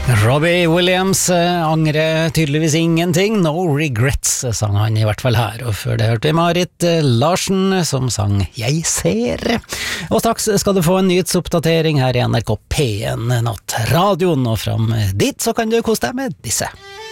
Robbie Williams angrer tydeligvis ingenting. No regrets, sang han i hvert fall her. Og før det hørte vi Marit Larsen som sang Jeg ser. Og straks skal du få en nyhetsoppdatering her i NRK P1 Nattradioen, og fram dit så kan du kose deg med disse.